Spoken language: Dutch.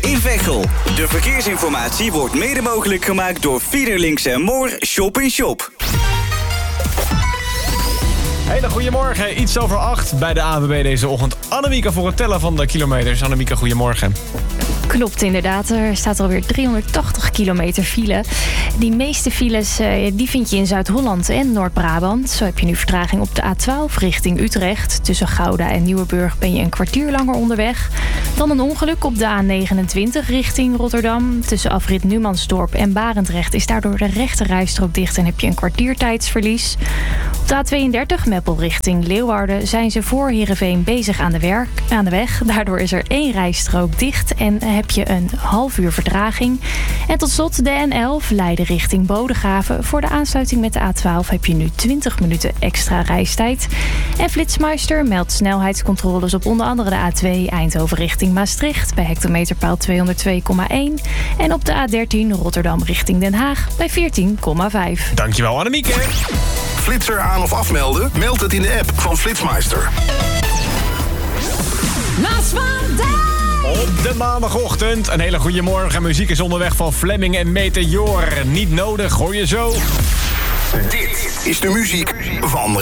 in Veghel. De verkeersinformatie wordt mede mogelijk gemaakt door Fiederlinks en Moor Shop in Shop. Hele goedemorgen, iets over 8 bij de ANWB deze ochtend. Annemieke voor het tellen van de kilometers. Annemieke, goedemorgen. Klopt inderdaad, er staat alweer 380 kilometer file. Die meeste files die vind je in Zuid-Holland en Noord-Brabant. Zo heb je nu vertraging op de A12 richting Utrecht. Tussen Gouda en Nieuweburg ben je een kwartier langer onderweg. Dan een ongeluk op de A29 richting Rotterdam. Tussen afrit Numansdorp en Barendrecht is daardoor de rechte rijstrook dicht en heb je een kwartier tijdsverlies. Op de A32 Meppel richting Leeuwarden zijn ze voor Heerenveen bezig aan de weg. Daardoor is er 1 rijstrook dicht en heb je een half uur vertraging. En tot slot de N11 Leiden richting Bodegraven. Voor de aansluiting met de A12 heb je nu 20 minuten extra reistijd. En Flitsmeister meldt snelheidscontroles op onder andere de A2 Eindhoven richting Maastricht bij hectometerpaal 202,1. En op de A13 Rotterdam richting Den Haag bij 14,5. Dankjewel Annemieke. Flitser aan of afmelden? Meld het in de app van Flitsmeister. Op de maandagochtend, een hele goede morgen. Muziek is onderweg van Fleming en Meteor. Niet nodig, hoor je zo. Dit is de muziek van